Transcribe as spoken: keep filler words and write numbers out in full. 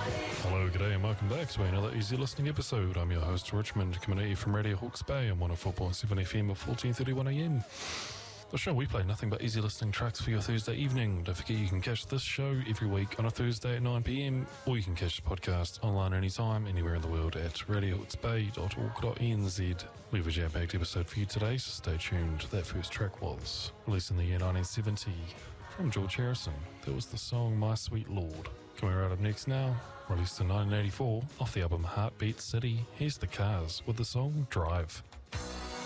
Hello, g'day and welcome back to another Easy Listening episode. I'm your host Richmond, coming at you from Radio Hawke's Bay on one oh four point seven F M at fourteen thirty-one a m. The show we play nothing but easy listening tracks for your Thursday evening. Don't forget you can catch this show every week on a Thursday at nine p m, or you can catch the podcast online anytime, anywhere in the world at radio hawke's bay dot org dot n z. We have a jam-packed episode for you today, so stay tuned. That first track was released in the year nineteen seventy from George Harrison. That was the song My Sweet Lord. Coming right up next now, released in nineteen eighty-four off the album Heartbeat City, here's The Cars with the song Drive.